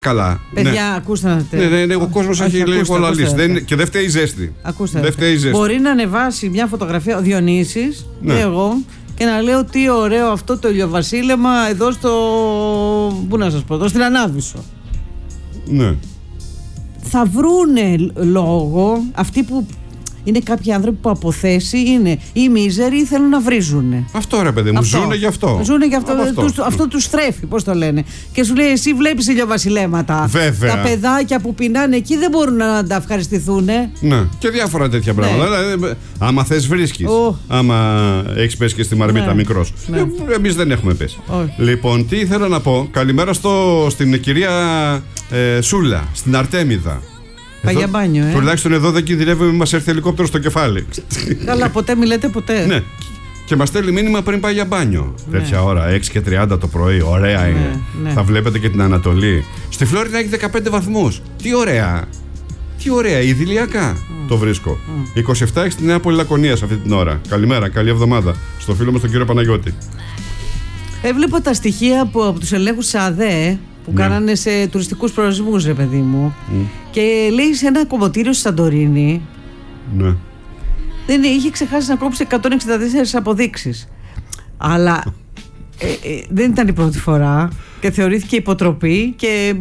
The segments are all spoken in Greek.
Καλά. Παιδιά, ακούστε να δείτε. Ναι, ο κόσμος έχει λίγο λαλήσει. Και δεν φταίει η ζέστη. Ακούστε. Μπορεί να ανεβάσει μια φωτογραφία ο Διονύσης και εγώ και να λέω τι ωραίο αυτό το ηλιοβασίλεμα εδώ στο. Πού να σας πω, εδώ στην Ανάβησο. Ναι. Θα βρούνε λόγο αυτοί που. Είναι κάποιοι άνθρωποι που από θέση είναι ή μίζεροι ή θέλουν να βρίζουνε. Αυτό ρε παιδί μου, ζούνε γι' αυτό. Ζούνε γι' αυτό. Αυτό τους στρέφει, πώς το λένε. Και σου λέει, εσύ βλέπεις ηλιοβασιλέματα. Βέβαια. Τα παιδάκια που πεινάνε εκεί δεν μπορούν να τα ευχαριστηθούνε. Ναι, και διάφορα τέτοια πράγματα. Ναι. Άμα θες βρίσκεις. Άμα έχεις πέσει και στη μαρμίτα μικρός. Ναι. Εμείς δεν έχουμε πέσει. Λοιπόν, τι ήθελα να πω. Καλημέρα στην κυρία Σούλα, στην Αρτέμιδα. Για μπάνιο, τουλάχιστον εδώ δεν κινδυνεύουμε, μην μας έρθει ελικόπτερο στο κεφάλι. Καλά, ποτέ μη λέτε ποτέ. Ναι. Και μας στέλνει μήνυμα πριν πάει για μπάνιο. Ναι. Τέτοια ώρα, 6:30 το πρωί. Ωραία είναι. Ναι. Θα βλέπετε και την Ανατολή. Στη Φλόρινα έχει 15 βαθμούς. Τι ωραία. Τι ωραία, ιδηλιακά το βρίσκω. 27 έχει στη Νέα Πόλη Λακωνίας αυτή την ώρα. Καλημέρα, καλή εβδομάδα. Στο φίλο μας τον κύριο Παναγιώτη. Έβλεπα τα στοιχεία από τους ελέγχους της ΑΔΕ που κάνανε σε τουριστικούς προορισμούς, ρε παιδί μου. Και λέει σε ένα κομμωτήριο στη Σαντορίνη. Ναι. Δεν είχε ξεχάσει να κόψει 164 αποδείξεις. Αλλά δεν ήταν η πρώτη φορά και θεωρήθηκε υποτροπή και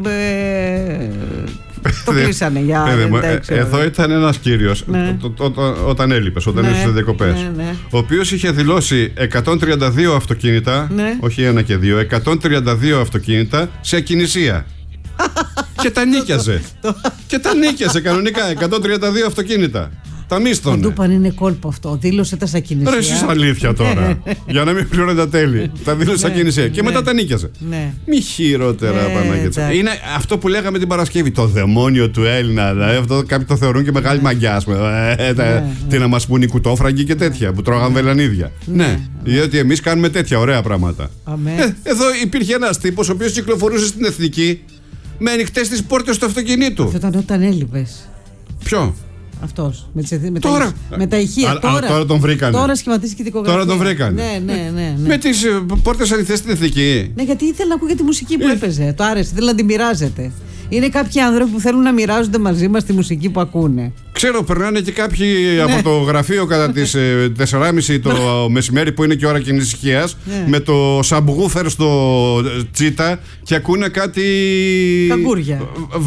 το κλείσανε για εδώ ήταν ένας κύριος όταν έλειπες, όταν ήσουν σε διακοπές, ο οποίος είχε δηλώσει 132 αυτοκίνητα, όχι ένα και δύο, 132 αυτοκίνητα σε ακινησία. Και τα νίκιαζε. Και τα νίκιαζε κανονικά 132 αυτοκίνητα. Τα μίσθωνε. Του είπαν είναι κόλπο αυτό. Δήλωσε τα στα κινησία. Ρε εσείς αλήθεια τώρα. Για να μην πληρώνει τα τέλη. Τα δήλωσε στα κινησία. Και μετά τα νίκιαζε. Μη χειρότερα, Παναγιώτη. Είναι αυτό που λέγαμε την Παρασκευή. Το δαιμόνιο του Έλληνα. Αυτό κάποιοι το θεωρούν και μεγάλη μαγιά. Τι να μας πούν οι κουτόφραγκοι και τέτοια που τρώγαν βελανίδια. Ναι, διότι εμείς κάνουμε τέτοια ωραία πράγματα. Εδώ υπήρχε ένας τύπος ο οποίος κυκλοφορούσε στην Εθνική με ανοιχτές τις πόρτες του αυτοκινήτου. Αυτό ήταν όταν έλειπες. Ποιο? Αυτός. Με τα ηχεία. Τώρα τον βρήκανε. Τώρα σχηματίστηκε η δικογραφία. Τώρα τον βρήκανε. Ναι. Με τις πόρτες ανοιχτές στην Εθνική. Ναι, γιατί ήθελε να ακούγεται τη μουσική που έπαιζε. Το άρεσε, ήθελε να την μοιράζεται. Είναι κάποιοι άνθρωποι που θέλουν να μοιράζονται μαζί μας τη μουσική που ακούνε. Ξέρω, περνάνε και κάποιοι από το γραφείο κατά τις 4:30 το μεσημέρι που είναι και ώρα κοινής ησυχίας με το σαμπγούφερ στο τσίτα και ακούνε κάτι. Καγκούρια.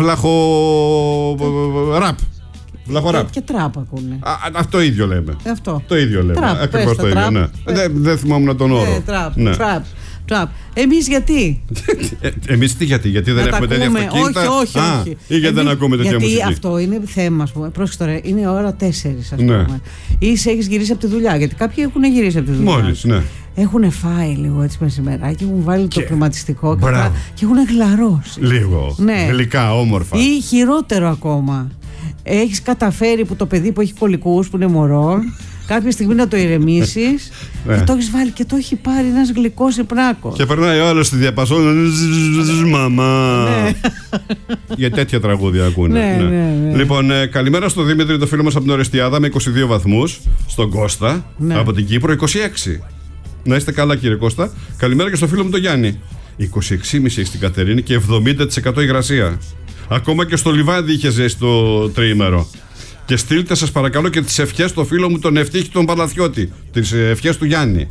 Ραπ. Και τραπ ακούνε. Αυτό ίδιο λέμε. Το ίδιο λέμε. Ακριβώς το ίδιο. Ναι. Δεν θυμόμουν τον όρο. Τραπ. Εμείς γιατί? Εμείς τι γιατί δεν έχουμε τέτοια αυτοκίνητα? Όχι. Ή γιατί δεν ακούμε τέτοια μουσική? Γιατί αυτό είναι θέμα, ας πούμε. Πρόσεχε τώρα, είναι ώρα 4, ας πούμε. Ή έχεις γυρίσει από τη δουλειά. Γιατί κάποιοι έχουν γυρίσει από τη δουλειά. Μόλις, ναι. Έχουν φάει λίγο έτσι μεσημεράκι, έχουν βάλει το κλιματιστικό και έχουν γλαρώσει. Λίγο. Γλυκά, όμορφα. Ή χειρότερο ακόμα. Έχεις καταφέρει που το παιδί που έχει κολικούς, που είναι μωρό, κάποια στιγμή να το ηρεμήσεις και το έχεις βάλει και το έχει πάρει ένας γλυκός υπνάκος. Και περνάει ο άλλος στη διαπασόν. Μαμά. Για τέτοια τραγούδια ακούνε. Λοιπόν, καλημέρα στο Δημήτρη, το φίλο μας από την Ορεστιάδα με 22 βαθμούς. Στον Κώστα από την Κύπρο 26. Να είστε καλά, κύριε Κώστα. Καλημέρα και στο φίλο μου τον Γιάννη. 26,5 στην Κατερίνη και 70% υγρασία. Ακόμα και στο Λιβάδι είχε ζέσει το τριήμερο. Και στείλτε σας παρακαλώ και τις ευχές στο φίλο μου τον Ευτύχη τον Παλαθιώτη. Τις ευχές του Γιάννη.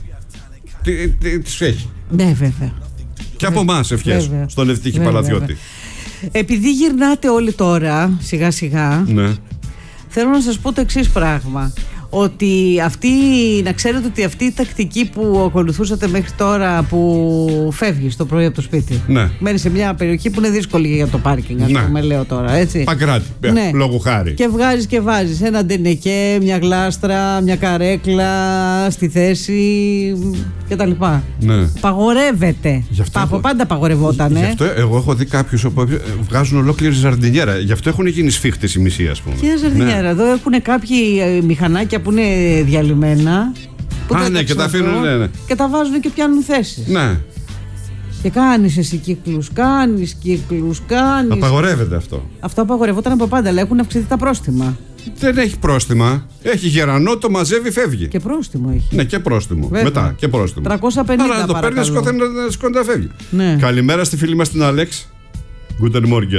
Τις έχει. Ναι, βέβαια. Και από εμάς ευχές στον Ευτύχη Παλαθιώτη. Επειδή γυρνάτε όλοι τώρα, σιγά σιγά, θέλω να σας πω το εξής πράγμα. Ότι να ξέρετε ότι αυτή η τακτική που ακολουθούσατε μέχρι τώρα, που φεύγεις το πρωί από το σπίτι, μένεις σε μια περιοχή που είναι δύσκολη για το πάρκινγκ, ας πούμε, λέω τώρα, έτσι. Παγκράτη, λόγου χάρη. Και βγάζεις και βάζεις ένα ντενεκέ, μια γλάστρα, μια καρέκλα στη θέση κτλ. Παγορεύεται. Από πάντα παγορευότανε. Γι' αυτό εγώ έχω δει κάποιους που βγάζουν ολόκληρη ζαρντινιέρα. Γι' αυτό έχουν γίνει σφίχτες οι μισοί, ας πούμε. Και ζαρντινιέρα. Εδώ έχουν κάποιοι μηχανάκια που είναι διαλυμένα. Και τα αφήνουν, και τα βάζουν και πιάνουν θέσεις. Ναι. Και κάνεις εσύ κύκλους, κάνεις. Απαγορεύεται αυτό. Αυτό απαγορευόταν από πάντα, αλλά έχουν αυξηθεί τα πρόστιμα. Δεν έχει πρόστιμα. Έχει γερανό, το μαζεύει, φεύγει. Και πρόστιμο έχει. Ναι, και πρόστιμο. Βέβαια. Μετά και πρόστιμο. 350. Άρα να το παίρνει, σκόντα, φεύγει. Καλημέρα στη φίλη μας την Άλεξ. Guten Morgen.